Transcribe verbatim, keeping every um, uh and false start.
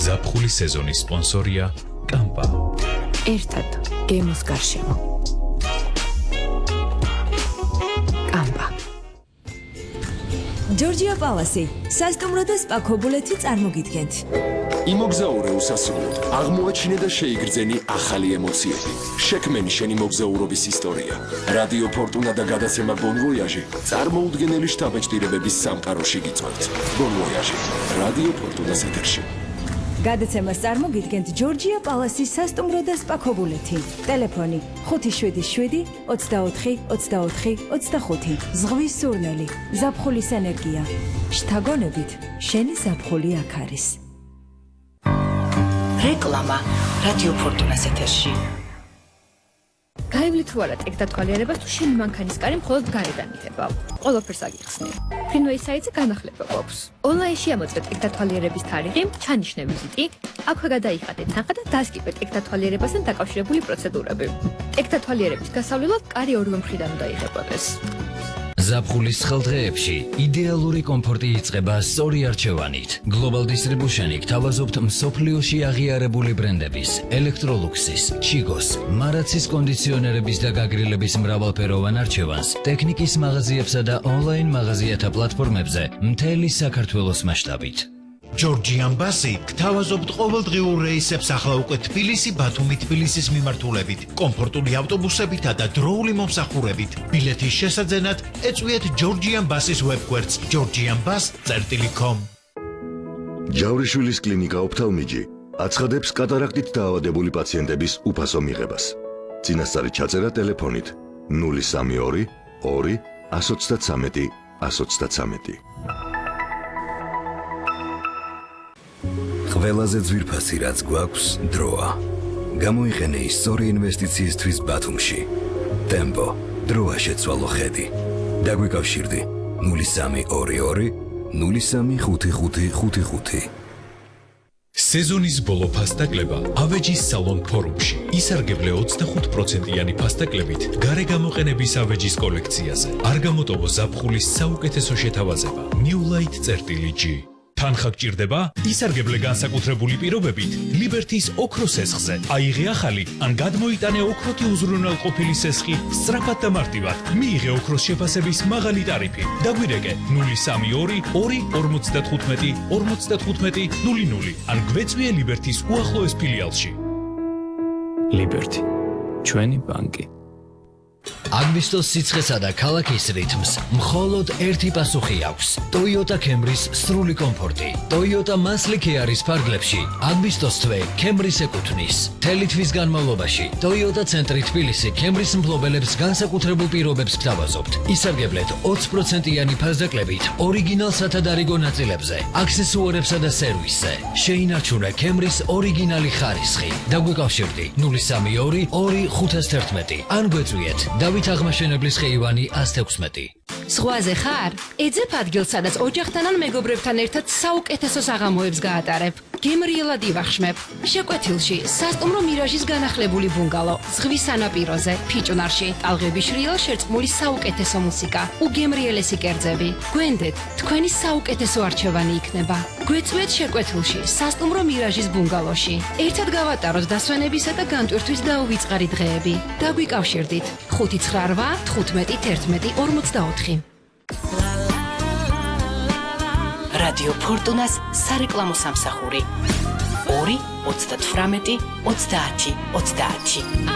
ზაფხულის სეზონის სპონსორია კამპა. ერთად გემოს გარშემო. კამპა. ჯორჯია პალასი, სასტუმრო და სპა ქობულეთი წარმოგიდგენთ. იმოგზაურე უსასრულოდ, აღმოაჩინე და შეიგრძენი ახალი ემოციები. შექმენი შენი მოგზაურობის ისტორია. რადიო ფორტუნა და გადაცემა Bon Voyage წარმოუდგენელი შთაბეჭდილებების სამყაროში გიწვევთ. Bon Voyage, რადიო ფორტუნას ეთერში. გადაცემას წარმოგიდგენთ ჯორჯია პალასის სასტუმრო და სპა ქობულეთი. ტელეფონი ხუთი შვიდი შვიდი ოცდაოთხი ოცდაოთხი ოცდახუთი. ზღვის სურნელი, ზაფხულის ენერგია. შთაგონებით, შენი ზაფხული აქ არის. რეკლამა რადიო ფორტუნას ეთერში. გაივლით თუ არა ტექთა თვალიერებას თუ შენი მანქანის კარი მხოლოდ გარედან იღებავ. ყველაფერს აგიხსნე. ფრინვეი საიტზე განახლება გვაქვს. ონლაინში ამოწმეთ ტექთა თვალიერების თარიღი, ჩანიშნე ვიზიტი, აქვე გადაიხადეთ თანხა და დასკიპეთ ტექთა თვალიერებასთან დაკავშირებული პროცედურები. ტექთა თვალიერების გასავლელად კარი ორივე მხრიდან უნდა იღებოდეს. ზაფხულის ხელდღეებში იდეალური კომფორტი იწყება სწორი არჩევანით. Global Distribution-ი გთავაზობთ მსოფლიოში აღიარებული ბრენდების, ელექტროლუქსის, ჩიგოს, მარაცის კონდიციონერების და გაგრილების მრავალფეროვან არჩევანს ტექნიკის მაღაზიებსა და ონლაინ მაღაზიათა პლატფორმებზე მთელი საქართველოს მასშტაბით. ჯორჯიან ბასი გთავაზობთ ყოველდღიურ რეისებს ახლა უკვე თბილისი, ბათუმი, თბილისის მიმართულებით, კომფორტული ავტობუსებითა და დროული მომსახურებით. ბილეთის შესაძენად ეწვიეთ ჯორჯიან ბასის ვებგვერდს georgianbus dot com. ჯავრიშვილის კლინიკა ოფთალმიჯი აცხადებს კატარაქტით დაავადებული პაციენტების უფასო მიღებას. წინასწარი ჩაწერა ტელეფონით ნული სამი ორი ორი ათს ოცდათრამეტი ათს ოცდათრამეტი. ყველაზე ძვირფასი რაც გვაქვს დროა. გამოიყენე ის სწორი ინვესტიციისთვის ბათუმში. ტემპო, დროა შეცვალო ხედი. დაგვიკავშირდი ნული სამი ორი ორი ნული სამი ხუთი ხუთი ხუთი ხუთი. სეზონის ბოლო ფასტაკლება ავეჯის სალონ ფორუმში. ისარგებლე ოცდახუთ პროცენტიანი ფასტაკლებით გარეგამოყენების ავეჯის კოლექციაზე. არ გამოტოვო ზაფხულის საუკეთესო შეთავაზება. New Light G. თანხა გჭირდება? ისარგებლე განსაკუთრებული პირობებით ლიბერთის ოქროს სესხზე. აიღე ახალი ან გადმოიტანე ოქროთი უზრუნველყოფილი სესხი სწრაფად და მარტივად. მიიღე ოქროს შეფასების მაღალი ტარიფი. დაგვირეკე ნული სამი ორი ორი ორმოცდათხუთმეტი ორმოცდათხუთმეტი ნული ნული ან გვეწვიე ლიბერთის უახლოეს ფილიალში. ლიბერთი, ჩვენი ბანკი. აგვისტოს სიცხესა და ქალაქის რითმს მხოლოდ ერთი პასუხი აქვს. Toyota Camry-ს სრული კომფორტი. Toyota Mansli Kia-რის ფარგლებში აგვისტოს თვე Camry-ს ეკუთვნის. მთელი თვის განმავლობაში Toyota ცენტრი თბილისი Camry-ს მფლობელებს განსაკუთრებულ პირობებს გთავაზობთ. ისარგებლეთ ოცი პროცენტიანი ფასდაკლებით ორიგინალ სათადარიგო ნაწილებზე, აქსესუარებსა და სერვისზე. შეინარჩუნე Camry-ს ორიგინალი ხარისხი. დაგვიკავშირდი ნული სამი ორი ორი ხუთას თერთმეტი ან გვეწვიეთ დავით აღმაშენებლის ხეივანი ათს თექვსმეტი. ზღვაზე ხარ? ეძებ ადგილს, სადაც ოჯახთან ან მეგობრებთან ერთად საუკეთესო საღამოებს გაატარებ. გემრიელად ივახშმებ. შეკვეთილში სასტუმრო მირაჟის განახლებული ბუნგალო, ზღვის სანაპიროზე, ფიჭვნარში, ტალღების შრიალ შერწყმული საუკეთესო მუსიკა, უგემრიელესი კერძები. გვენდეთ, თქვენი საუკეთესო არჩევანი იქნება. გვეწვეთ შეკვეთილში სასტუმრო მირაჟის ბუნგალოში. ერთად გავატაროთ დასვენებისა და განტვირთვის დაუვიწყარი დღეები. დაგვიკავშირდით ხუთი ცხრა რვა თხუთმეტი თერთმეტი ორმოცდაოთხი. რადიო ფორტუნას სარეკლამო სამსახური ორი ოცდათვრამეტი ოცდაათი ოცდაათი.